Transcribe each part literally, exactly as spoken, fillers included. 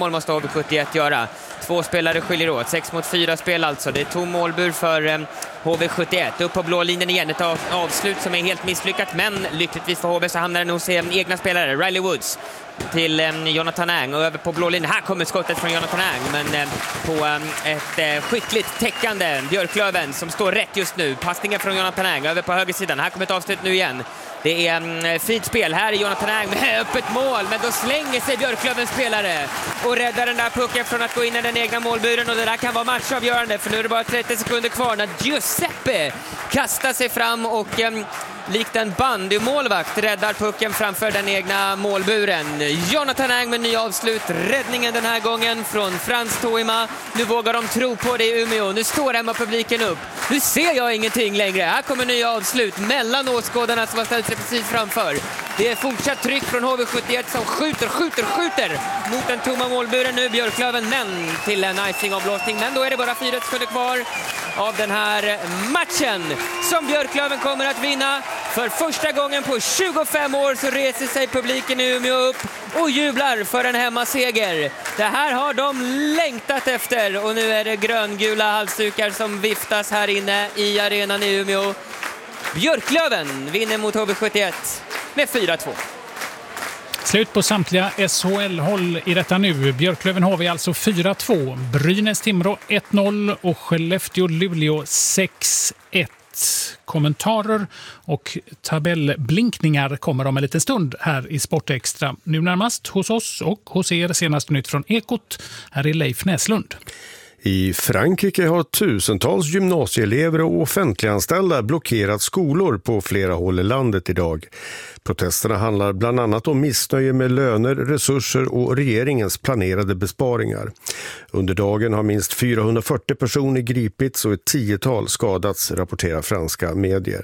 mål måste H V sjuttioett göra. Två spelare skiljer åt, sex mot fyra spel alltså. Det är tom målbur för eh, H V sjuttioett. Upp på blå linjen igen, ett av, avslut som är helt misslyckat, men lyckligtvis för H V så hamnar den hos eh, egna spelare. Riley Woods till eh, Jonathan Ang och över på blå linjen. Här kommer skottet från Jonathan Ang, men eh, på eh, ett eh, skickligt täckande Björklöven som står rätt just nu. Passningen från Jonathan Ang över på högersidan. Här kommer ett avslut nu igen. Det är mm, fint spel. Här är Jonathan Ang med öppet mål, men då slänger sig Björklövens spelare och räddar den där pucken från att gå in i den egna målburen, och det där kan vara matchavgörande, för nu är det bara trettio sekunder kvar när Giuseppe kastar sig fram och mm, likt en bandymålvakt räddar pucken framför den egna målburen. Jonathan Ang med ny avslut. Räddningen den här gången från Frans Toima. Nu vågar de tro på det i Umeå. Nu står hemma publiken upp. Nu ser jag ingenting längre. Här kommer nya avslut mellan åskådarna som har ställt sig precis framför. Det är fortsatt tryck från H V sjuttioett som skjuter, skjuter, skjuter mot den tomma målburen nu. Björklöven, men till en icing-avblåsning. Men då är det bara fyra sekunder kvar av den här matchen som Björklöven kommer att vinna. För första gången på tjugofem år så reser sig publiken i Umeå upp och jublar för en hemmaseger. Det här har de längtat efter, och nu är det gröngula halsdukar som viftas här inne i arenan i Umeå. Björklöven vinner mot H V sjuttioett med fyra två. Slut på samtliga S H L-håll i detta nu. Björklöven H V alltså fyra två, Brynäs-Timrå ett noll och Skellefteå-Luleå sex ett. Kommentarer och tabellblinkningar kommer om en liten stund här i Sportextra. Nu närmast hos oss och hos er senaste nytt från Ekot. Här är Leif Näslund. I Frankrike har tusentals gymnasieelever och offentliganställda blockerat skolor på flera håll i landet idag. Protesterna handlar bland annat om missnöje med löner, resurser och regeringens planerade besparingar. Under dagen har minst fyrahundrafyrtio personer gripits och ett tiotal skadats, rapporterar franska medier.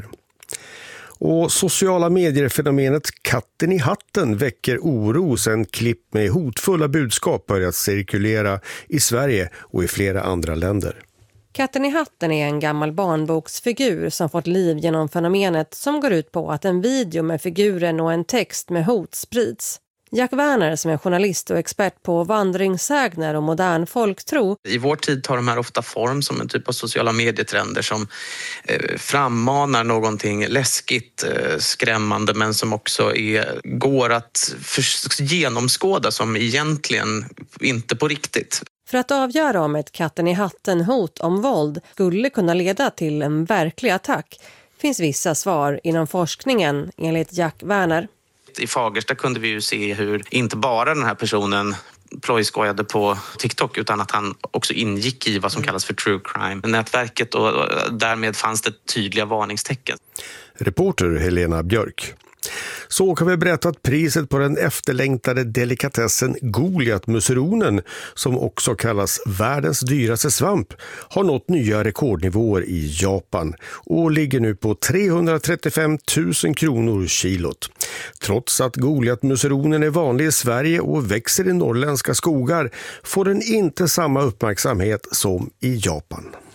Och sociala medier-fenomenet katten i hatten väcker oro sedan klipp med hotfulla budskap börjat cirkulera i Sverige och i flera andra länder. Katten i hatten är en gammal barnboksfigur som fått liv genom fenomenet som går ut på att en video med figuren och en text med hot sprids. Jack Werner, som är journalist och expert på vandringssägner och modern folktro. I vår tid tar de här ofta form som en typ av sociala medietrender som eh, frammanar någonting läskigt, eh, skrämmande, men som också är, går att för, genomskåda som egentligen inte på riktigt. För att avgöra om ett katten i hatten hot om våld skulle kunna leda till en verklig attack finns vissa svar inom forskningen, enligt Jack Werner. I Fagersta kunde vi ju se hur inte bara den här personen plojskojade på TikTok utan att han också ingick i vad som kallas för true crime-nätverket, och därmed fanns det tydliga varningstecken. Reporter Helena Björk. Så kan vi berätta att priset på den efterlängtade delikatessen Goliat-musseronen, som också kallas världens dyraste svamp, har nått nya rekordnivåer i Japan och ligger nu på trehundratrettiofem tusen kronor kilot. Trots att Goliat-musseronen är vanlig i Sverige och växer i norrländska skogar får den inte samma uppmärksamhet som i Japan.